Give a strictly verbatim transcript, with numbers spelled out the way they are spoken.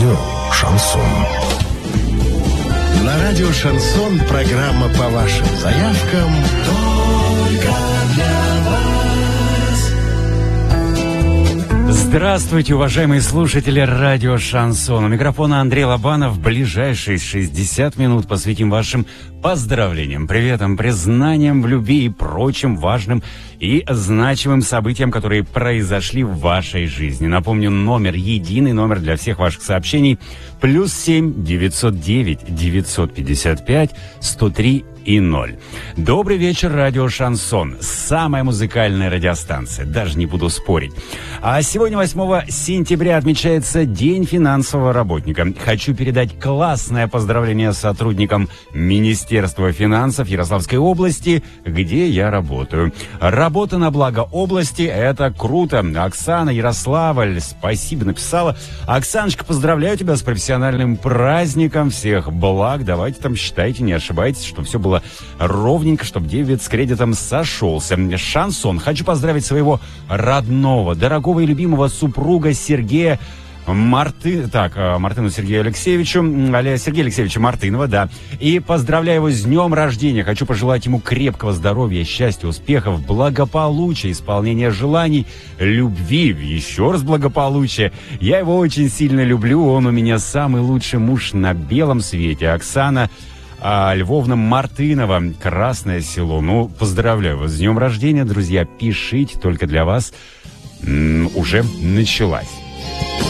радио «Шансон». На радио «Шансон» программа по вашим заявкам только для вас. Здравствуйте, уважаемые слушатели радио «Шансон». У микрофона Андрей Лобанов. В ближайшие шестьдесят минут посвятим вашим поздравлениям, приветам, признаниям в любви и прочим важным и значимым событиям, которые произошли в вашей жизни. Напомню, номер, единый номер для всех ваших сообщений. Плюс семь девятьсот девять девятьсот пятьдесят пять сто три и ноль. Добрый вечер, радио «Шансон». Самая музыкальная радиостанция. Даже не буду спорить. А сегодня, восьмого сентября, отмечается День финансового работника. Хочу передать классное поздравление сотрудникам Министерства финансов Ярославской области, где я работаю. Работа на благо области – это круто. Оксана Ярославль, спасибо, написала. Оксаночка, поздравляю тебя с профессиональным праздником. Всех благ. Давайте там считайте, не ошибайтесь, чтобы все было ровненько, чтобы дебет с кредитом сошелся. Шансон. Хочу поздравить своего родного, дорогого и любимого супруга Сергея Марты... Так, Мартыну Сергею Алексеевичу, Сергея Алексеевича Мартынова, да. И поздравляю его с днем рождения. Хочу пожелать ему крепкого здоровья, счастья, успехов, благополучия, исполнения желаний, любви, еще раз благополучия. Я его очень сильно люблю, он у меня самый лучший муж на белом свете. Оксана А Львовна Мартынова, Красное Село. Ну, поздравляю вас с днем рождения, друзья. Пишите, только для вас м- уже началась.